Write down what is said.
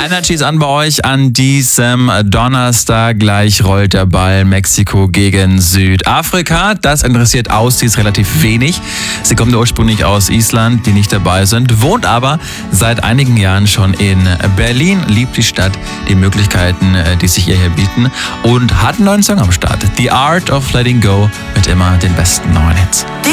Energy ist an bei euch an diesem Donnerstag. Gleich rollt der Ball. Mexiko gegen Südafrika. Das interessiert Aussies relativ wenig. Sie kommt ursprünglich aus Island, die nicht dabei sind, wohnt aber seit einigen Jahren schon in Berlin, liebt die Stadt, die Möglichkeiten, die sich ihr hier bieten und hat einen neuen Song am Start. The Art of Letting Go mit immer den besten neuen Hits.